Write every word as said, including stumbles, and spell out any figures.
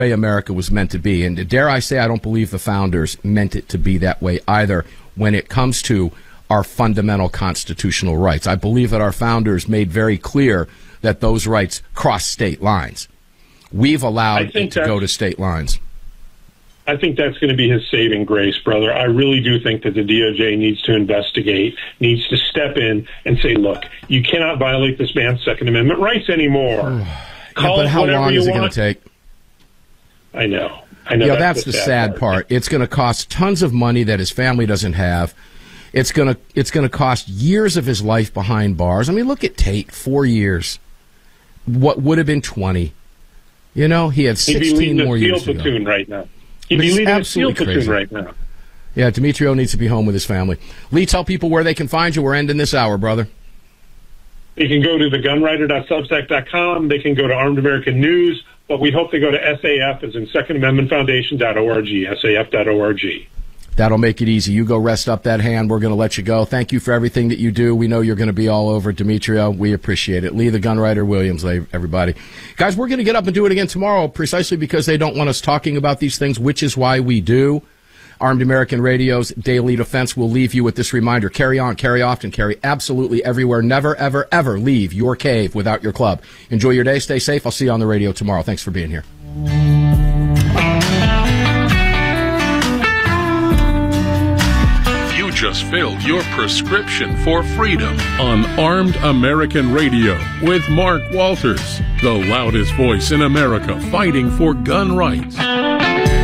way America was meant to be. And dare I say, I don't believe the founders meant it to be that way either when it comes to our fundamental constitutional rights. I believe that our founders made very clear that those rights cross state lines. We've allowed it to go to state lines. I think that's going to be his saving grace, brother. I really do think that the D O J needs to investigate, needs to step in and say, look, you cannot violate this man's Second Amendment rights anymore. yeah, Call but how long is it going want. to take? I know. I know. Yeah, that's, that's the, the sad, sad part. part. It's going to cost tons of money that his family doesn't have. It's going to it's going to cost years of his life behind bars. I mean, look at Tate, four years. What would have been twenty? You know, he had sixteen more years to go. He'd be leading a SEAL platoon right now. He'd be leading a SEAL platoon right now. Yeah, Demetrio needs to be home with his family. Lee, tell people where they can find you. We're ending this hour, brother. They can go to the gunwriter dot substack dot com. They can go to Armed American News. But we hope they go to S A F, as in Second Amendment Foundation dot org, S A F dot org. That'll make it easy. You go rest up that hand. We're going to let you go. Thank you for everything that you do. We know you're going to be all over, Demetrio. We appreciate it. Lee, the gunwriter Williams, everybody. Guys, we're going to get up and do it again tomorrow precisely because they don't want us talking about these things, which is why we do. Armed American Radio's Daily Defense will leave you with this reminder. Carry on, carry often, carry absolutely everywhere. Never, ever, ever leave your cave without your club. Enjoy your day. Stay safe. I'll see you on the radio tomorrow. Thanks for being here. You just filled your prescription for freedom on Armed American Radio with Mark Walters, the loudest voice in America fighting for gun rights.